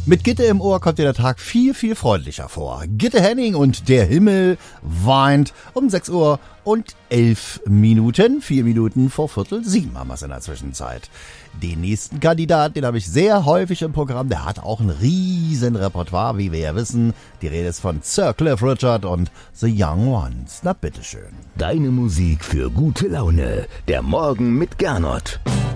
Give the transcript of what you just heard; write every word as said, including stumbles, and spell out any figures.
Mit Gitte im Ohr kommt dir der Tag viel, viel freundlicher vor. Gitte Henning und der Himmel weint um sechs Uhr und elf Minuten. Vier Minuten vor Viertel sieben haben wir es in der Zwischenzeit. Den nächsten Kandidaten, den habe ich sehr häufig im Programm. Der hat auch ein riesen Repertoire, wie wir ja wissen. Die Rede ist von Sir Cliff Richard und The Young Ones. Na bitteschön. Deine Musik für gute Laune. Der Morgen mit Gernot.